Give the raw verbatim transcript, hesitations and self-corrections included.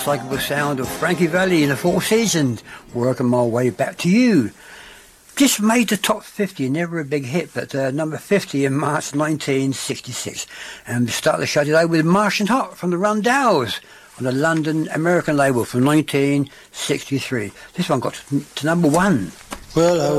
unmistakable sound of Frankie Valli in the Four Seasons, working my way back to you. Just made the top fifty, never a big hit, but uh, number fifty in March nineteen sixty-six. And we start the show today with Martian Hot from the Rundells on the London American label from nineteen sixty-three. This one got to, to number one. Well, I